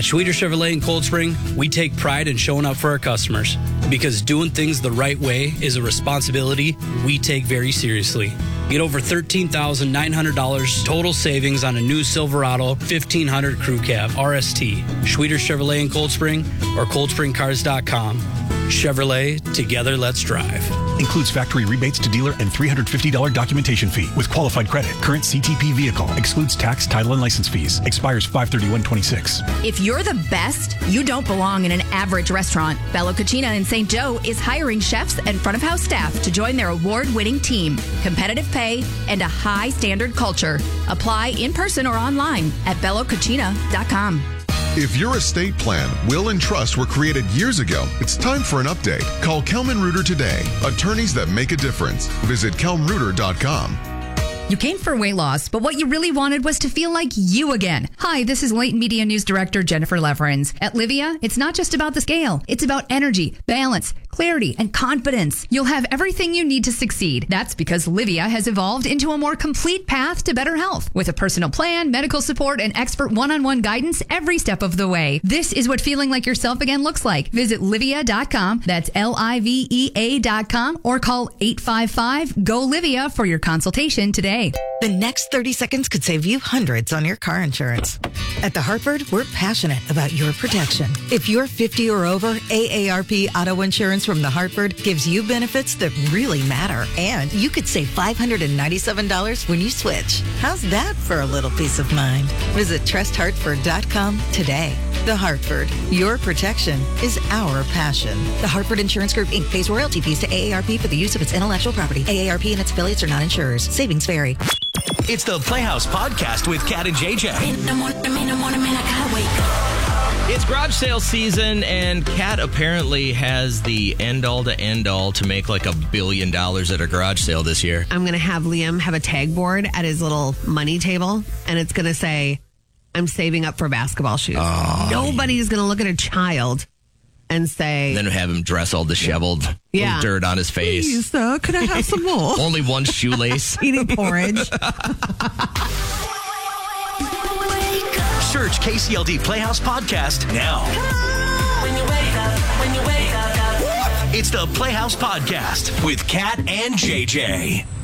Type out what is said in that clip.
At Schweeder Chevrolet in Cold Spring, we take pride in showing up for our customers because doing things the right way is a responsibility we take very seriously. Get over $13,900 total savings on a new Silverado 1500 Crew Cab RST. Schweeder Chevrolet in Cold Spring or coldspringcars.com. Chevrolet, together let's drive. Includes factory rebates to dealer and $350 documentation fee with qualified credit. Current CTP vehicle. Excludes tax, title, and license fees. Expires 5/31/26. If you're the best, you don't belong in an average restaurant. Bello Cucina in St. Joe is hiring chefs and front-of-house staff to join their award-winning team. Competitive pay and a high-standard culture. Apply in person or online at bellocucina.com. If your estate plan, will, and trust were created years ago, it's time for an update. Call Kelman Reuter today. Attorneys that make a difference. Visit kelmreuter.com. You came for weight loss, but what you really wanted was to feel like you again. Hi, this is Late Media News Director Jennifer Leverins. At Livia, it's not just about the scale. It's about energy, balance, clarity, and confidence. You'll have everything you need to succeed. That's because Livia has evolved into a more complete path to better health. With a personal plan, medical support, and expert one-on-one guidance every step of the way. This is what feeling like yourself again looks like. Visit Livia.com. That's LIVEA.com or call 855-GO-LIVIA for your consultation today. The next 30 seconds could save you hundreds on your car insurance. At The Hartford, we're passionate about your protection. If you're 50 or over, AARP Auto Insurance from The Hartford gives you benefits that really matter. And you could save $597 when you switch. How's that for a little peace of mind? Visit trusthartford.com today. The Hartford, your protection is our passion. The Hartford Insurance Group, Inc. pays royalty fees to AARP for the use of its intellectual property. AARP and its affiliates are not insurers. Savings vary. It's the Playhouse Podcast with Kat and JJ. In the morning, man, I gotta wake up. It's garage sale season, and Kat apparently has the end-all to make like $1 billion at a garage sale this year. I'm going to have Liam have a tag board at his little money table, and it's going to say, I'm saving up for basketball shoes. Oh. Nobody's going to look at a child and say... Then have him dress all disheveled, yeah. Dirt on his face. Please, could I have some more? Only one shoelace. Eating porridge. Search KCLD Playhouse Podcast now. When you wake up. It's the Playhouse Podcast with Kat and JJ.